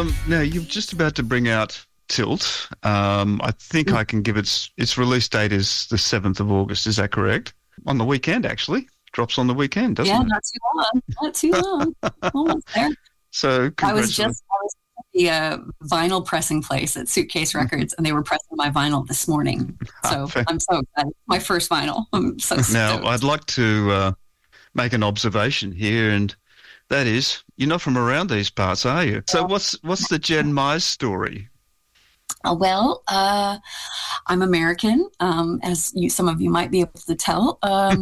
Now, you're just about to bring out Tilt. I think I can give its release date is the 7th of August. Is that correct? On the weekend, actually. Drops on the weekend, doesn't it? Not too long. Not too long. Almost there. So, I was at the vinyl pressing place at Suitcase Records, and they were pressing my vinyl this morning. So I'm so excited. My first vinyl. I'm so stoked. Now, I'd like to make an observation here, and that is, you're not from around these parts, are you? So what's the Jen Mize story? Well, I'm American, as some of you might be able to tell.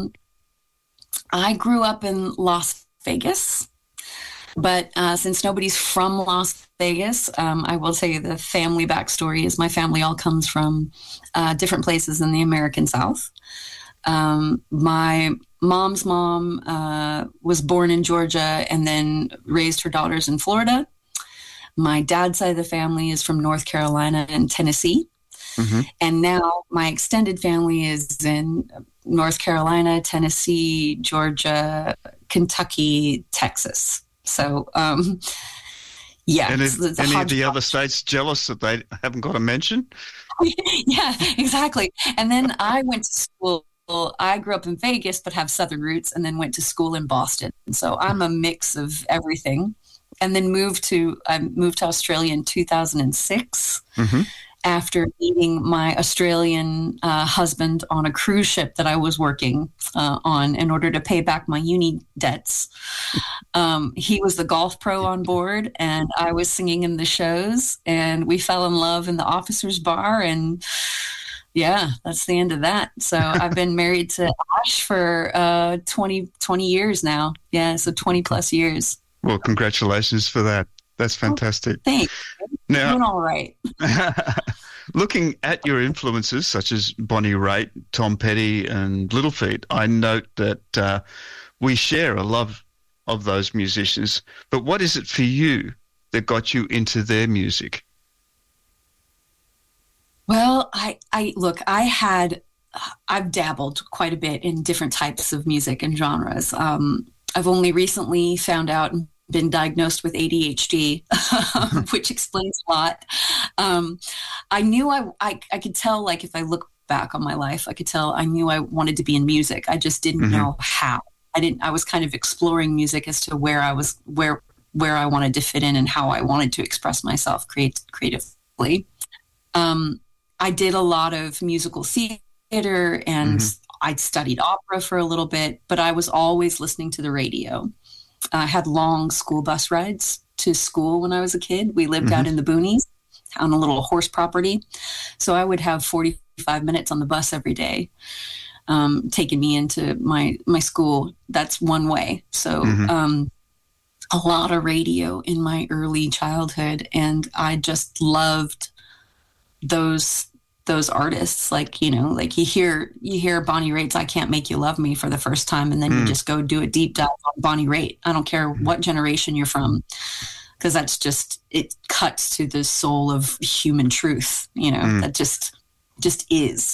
I grew up in Las Vegas, but since nobody's from Las Vegas, I will tell you the family backstory is my family all comes from different places in the American South. My mom's mom was born in Georgia and then raised her daughters in Florida. My dad's side of the family is from North Carolina and Tennessee. Mm-hmm. And now my extended family is in North Carolina, Tennessee, Georgia, Kentucky, Texas. So, yeah. And is any of the other states jealous that they haven't got a mention? Yeah, exactly. And then I went to school. I grew up in Vegas, but have Southern roots, and then went to school in Boston. So I'm a mix of everything. And then I moved to Australia in 2006 after meeting my Australian husband on a cruise ship that I was working on in order to pay back my uni debts. He was the golf pro on board, and I was singing in the shows, and we fell in love in the officers' bar, and yeah, that's the end of that. So I've been married to Ash for 20 years now. Yeah, so 20 plus years. Well, congratulations for that. That's fantastic. Oh, thanks. Now, doing all right. Looking at your influences, such as Bonnie Raitt, Tom Petty, and Little Feat, I note that we share a love of those musicians. But what is it for you that got you into their music? Well, I've dabbled quite a bit in different types of music and genres. I've only recently found out and been diagnosed with ADHD, which explains a lot. I knew I could tell, like, if I look back on my life, I could tell I knew I wanted to be in music. I just didn't know how. I was kind of exploring music as to where I wanted to fit in and how I wanted to express myself creatively. I did a lot of musical theater and I'd studied opera for a little bit, but I was always listening to the radio. I had long school bus rides to school when I was a kid. We lived out in the boonies on a little horse property. So I would have 45 minutes on the bus every day, taking me into my school. That's one way. So a lot of radio in my early childhood, and I just loved those artists. Like, you hear Bonnie Raitt's I Can't Make You Love Me for the first time, and then you just go do a deep dive on Bonnie Raitt. I don't care what generation you're from, because that's just, it cuts to the soul of human truth, that just is.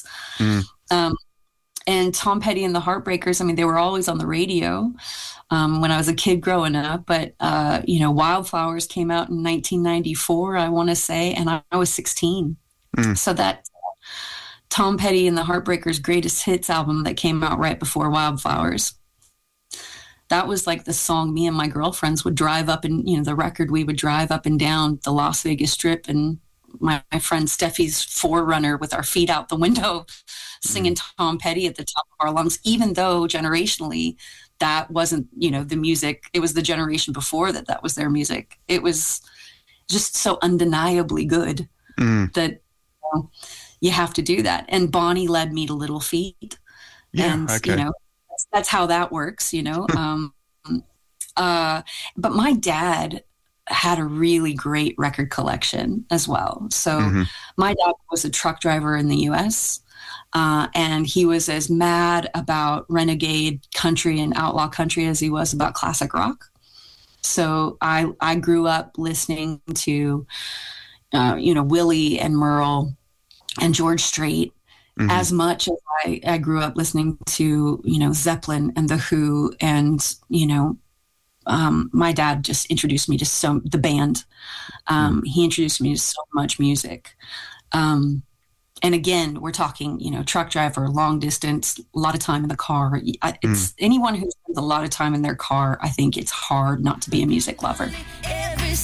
And Tom Petty and the Heartbreakers, I mean, they were always on the radio when I was a kid growing up, but Wildflowers came out in 1994, I want to say, and I was 16. So that Tom Petty and the Heartbreakers Greatest Hits album that came out right before Wildflowers, that was like the song me and my girlfriends would drive up, and the record, we would drive up and down the Las Vegas Strip, and my friend Steffi's 4Runner with our feet out the window singing Tom Petty at the top of our lungs, even though generationally that wasn't the music. It was the generation before that was their music. It was just so undeniably good that you have to do that. And Bonnie led me to Little Feat. And, that's how that works, but my dad had a really great record collection as well. So my dad was a truck driver in the U.S., and he was as mad about renegade country and outlaw country as he was about classic rock. So I grew up listening to, Willie and Merle and George Strait as much as I grew up listening to, Zeppelin and The Who and, my dad just introduced me to the band. He introduced me to so much music. And again, we're talking, truck driver, long distance, a lot of time in the car. It's anyone who spends a lot of time in their car, I think it's hard not to be a music lover.